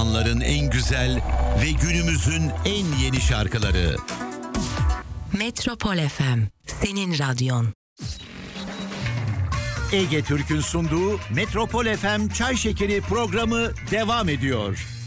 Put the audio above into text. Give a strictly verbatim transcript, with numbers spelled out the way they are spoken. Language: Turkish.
zamanların en güzel ve günümüzün en yeni şarkıları. Metropol F M, senin radyon. Ege Türk'ün sunduğu Metropol F M Çay Şekeri programı devam ediyor.